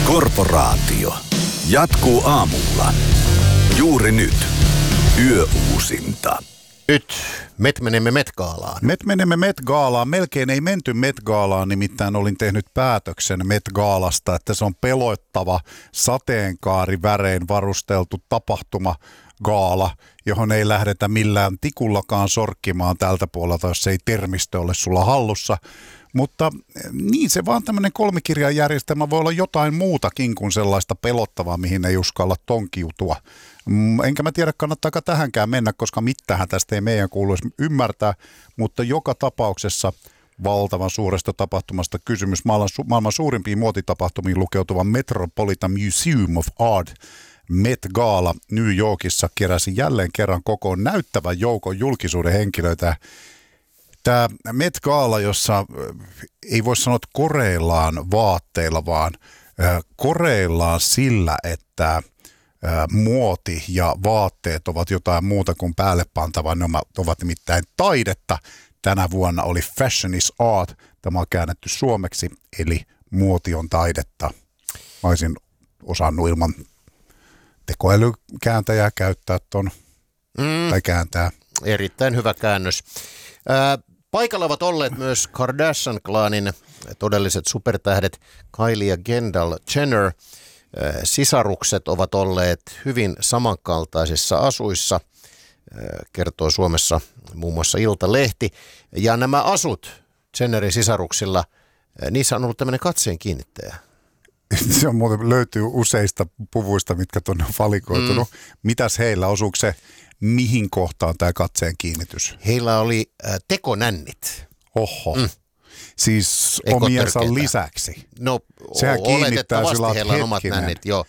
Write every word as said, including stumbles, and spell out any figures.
Korporaatio jatkuu aamulla. Juuri nyt. Yöuusinta. Nyt met menemme Met-gaalaan. Met menemme Met-gaalaan. Melkein ei menty Met-gaalaan, nimittäin olin tehnyt päätöksen Met-gaalasta, että se on pelottava sateenkaarivärein varusteltu tapahtuma gaala, johon ei lähdetä millään tikullakaan sorkkimaan tältä puolelta, jos ei termistö ole sulla hallussa. Mutta niin se vaan tämmöinen kolmikirjan järjestelmä voi olla jotain muutakin kuin sellaista pelottavaa, mihin ei uskalla tonkiutua. Enkä mä tiedä, kannattaako tähänkään mennä, koska mittähän tästä ei meidän kuuluisi ymmärtää, mutta joka tapauksessa valtavan suuresta tapahtumasta kysymys. Maailman, su- maailman suurimpiin muotitapahtumiin lukeutuva Metropolitan Museum of Art Met-gaala New Yorkissa keräsi jälleen kerran kokoon näyttävän joukon julkisuuden henkilöitä. Tämä Met-gaala, jossa ei voi sanoa, että koreillaan vaatteilla, vaan koreillaan sillä, että muoti ja vaatteet ovat jotain muuta kuin päälle pantavaa. Ne ovat nimittäin taidetta. Tänä vuonna oli Fashion is Art. Tämä on käännetty suomeksi, eli muoti on taidetta. Mä olisin osannut ilman tekoälykääntäjää käyttää ton, mm. tai kääntää. Erittäin hyvä käännös. Ää, paikalla ovat olleet myös Kardashian-klaanin todelliset supertähdet Kylie ja Kendall Jenner. Sisarukset ovat olleet hyvin samankaltaisissa asuissa, kertoo Suomessa muun muassa Iltalehti. Ja nämä asut Jennerin sisaruksilla, niissä on ollut tämmöinen katseen kiinnittäjä. Se on muuten, löytyy useista puvuista, mitkä tuonne on valikoitunut. Mm. Mitäs heillä, osuuko se mihin kohtaan tämä katseen kiinnitys? Heillä oli äh, tekonännit. Oho. Mm. Siis omiensa lisäksi. No, sehän kiinnittää sillä heillä on omat nännit, joo.